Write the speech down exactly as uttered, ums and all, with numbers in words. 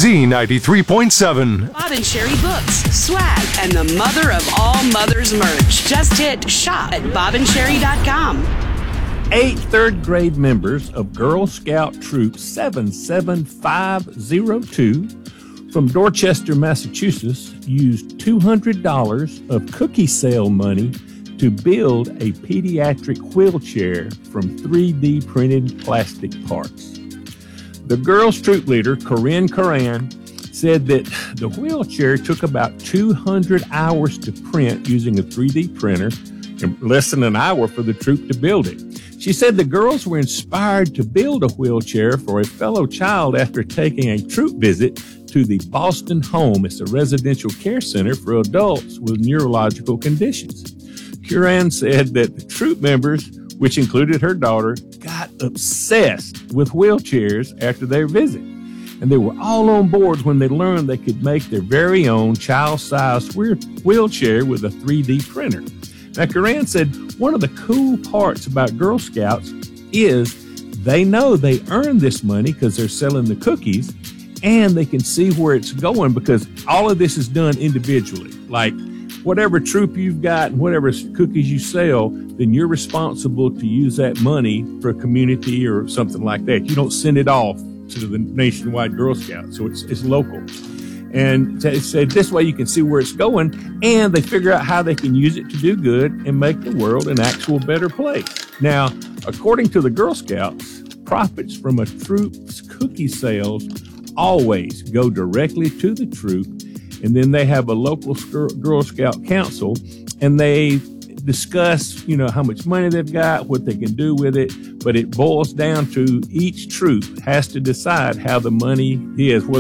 Z ninety-three point seven. Bob and Sherry books, swag, and the mother of all mothers merch. Just hit shop at bob and sherry dot com. Eight third grade members of Girl Scout Troop seven seven five zero two from Dorchester, Massachusetts, used two hundred dollars of cookie sale money to build a pediatric wheelchair from three D printed plastic parts. The girls' troop leader, Corinne Coran, said that the wheelchair took about two hundred hours to print using a three D printer and less than an hour for the troop to build it. She said the girls were inspired to build a wheelchair for a fellow child after taking a troop visit to the Boston Home. It's a residential care center for adults with neurological conditions. Curran said that the troop members, which included her daughter, got obsessed with wheelchairs after their visit. And they were all on board when they learned they could make their very own child-sized wheelchair with a three D printer. Now, Curran said one of the cool parts about Girl Scouts is they know they earned this money because they're selling the cookies, and they can see where it's going because all of this is done individually. Like whatever troop you've got and whatever cookies you sell, then you're responsible to use that money for a community or something like that. You don't send it off to the nationwide Girl Scouts, so it's it's local. And they said this way you can see where it's going, and they figure out how they can use it to do good and make the world an actual better place. Now, according to the Girl Scouts, profits from a troop's cookie sales always go directly to the troop, and then they have a local Girl Scout council, and they discuss, you know, how much money they've got, what they can do with it, but it boils down to each troop has to decide how the money is,